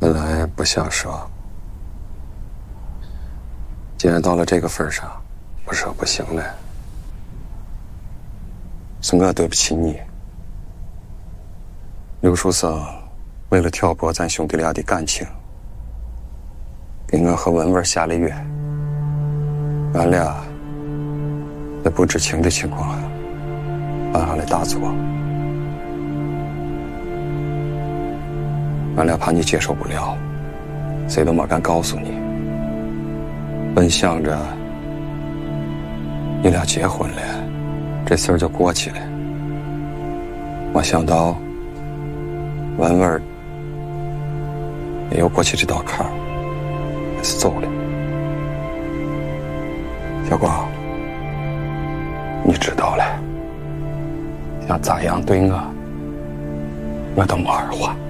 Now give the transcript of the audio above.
本来不想说，既然到了这个份上，不说不行了。是我对不起你。刘书生为了挑拨咱兄弟俩的感情，给我和文文下了约，俺俩在不知情的情况下办下来大作。俺俩怕你接受不了，谁都没敢告诉你。本想着你俩结婚了，这事儿就过去了。没想到文文也有过去这道坎儿，还是走了。小光，你知道了，想咋样对我都没二话。